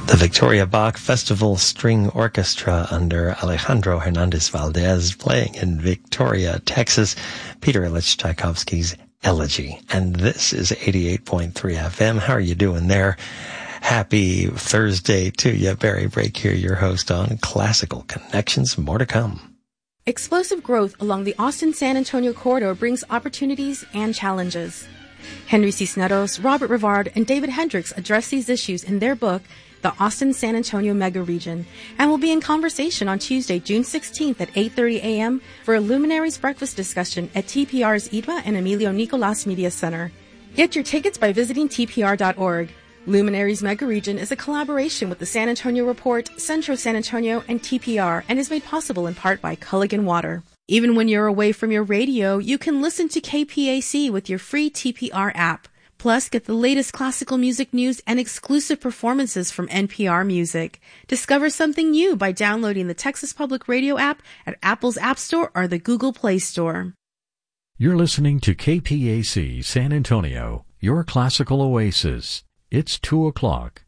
The Victoria Bach Festival String Orchestra under Alejandro Hernandez Valdez playing in Victoria, Texas, Peter Ilyich Tchaikovsky's Elegy. And this is 88.3 FM. How are you doing there? Happy Thursday to you. Barry Brake here, your host on Classical Connections. More to come. Explosive growth along the Austin-San Antonio corridor brings opportunities and challenges. Henry Cisneros, Robert Rivard, and David Hendricks address these issues in their book, The Austin-San Antonio Mega Region, and will be in conversation on Tuesday, June 16th at 8:30 a.m. for a Luminaries Breakfast discussion at TPR's Idma and Emilio Nicolas Media Center. Get your tickets by visiting tpr.org. Luminaries Mega Region is a collaboration with the San Antonio Report, Centro San Antonio, and TPR, and is made possible in part by Culligan Water. Even when you're away from your radio, you can listen to KPAC with your free TPR app. Plus, get the latest classical music news and exclusive performances from NPR Music. Discover something new by downloading the Texas Public Radio app at Apple's App Store or the Google Play Store. You're listening to KPAC San Antonio, your classical oasis. It's 2 o'clock.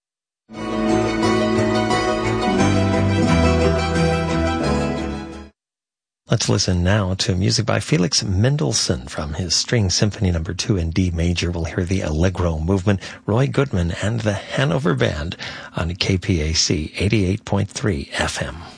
Let's listen now to music by Felix Mendelssohn from his String Symphony No. 2 in D major. We'll hear the Allegro movement, Roy Goodman and the Hanover Band on KPAC 88.3 FM.